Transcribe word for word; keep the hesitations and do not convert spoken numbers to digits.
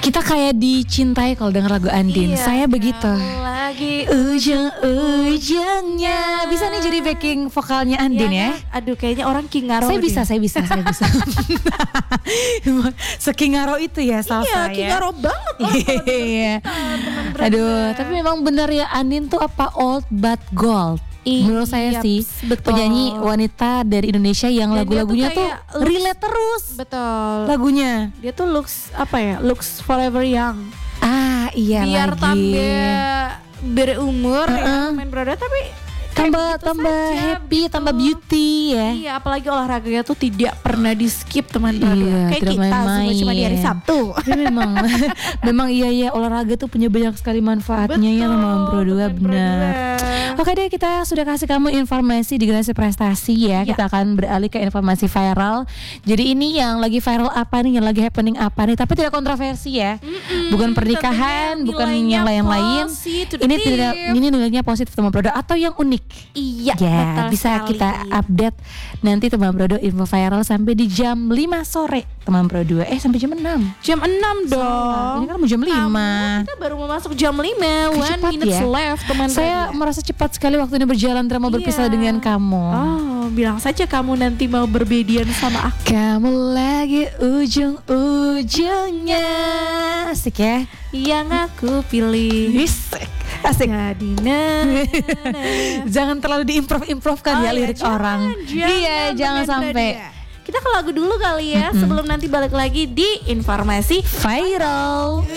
Kita kayak dicintai kalau denger lagu Andin. Iya, Saya begitu. Lagi Ujung-ujungnya. Bisa nih jadi backing vokalnya Andin ya. kan? Aduh kayaknya orang King Ngaro Saya deh. bisa, saya bisa, saya bisa. Sekingaro itu ya salsa Iya, ya. King Ngaro banget orang kalau denger Iya. kita, teman-teman. Aduh, tapi memang benar ya Andin tuh apa old but gold. Menurut saya Iya, sih betul. penyanyi wanita dari Indonesia yang Dan dia lagu-lagunya tuh tuh, kayak looks- relate terus Betul. lagunya. Dia tuh looks apa ya? Looks forever young. Ah iya Biar lagi. tambah berumur Uh-uh. ya main berada tapi tambah kayak gitu tambah saja, happy, gitu. tambah beauty ya. Iya, apalagi olahraganya tuh tidak pernah di skip teman berada. Iya, Kayak tidak kita semua main-main. cuma di hari Sabtu. Tapi memang memang iya ya olahraga tuh punya banyak sekali manfaatnya ya teman Bro dua teman benar. berdua. Oke deh, kita sudah kasih kamu informasi di Generasi Prestasi ya. Ya. Kita akan beralih ke informasi viral. Jadi ini yang lagi viral apa nih, yang lagi happening apa nih, tapi tidak kontroversi ya. Mm-mm, Bukan pernikahan, tentunya bukan nilainya yang lain-lain. positif. Ini tidak ini nilainya positif teman Brodo atau yang unik. Iya, Ya, betul bisa sekali. kita update nanti teman Brodo info viral sampai di jam lima sore teman Brodo. Eh sampai jam enam. Jam enam dong. Ini kan mau jam lima. Kamu, kita baru mau masuk jam lima. Kayak One cepat minutes ya. left teman Saya berada. merasa cepat sekali waktu ini berjalan drama berpisah Iya. dengan kamu. Oh, bilang saja kamu nanti mau berbedian sama aku. Kamu lagi ujung-ujungnya. Asik ya. Yang aku pilih. Asik. Asik. Jadi na, na, na. Jangan terlalu diimprov-improvkan Oh ya iya, lirik jangan, orang. jangan, Iya, jangan teman sampai berada. Kita ke lagu dulu kali ya, sebelum nanti balik lagi di informasi viral.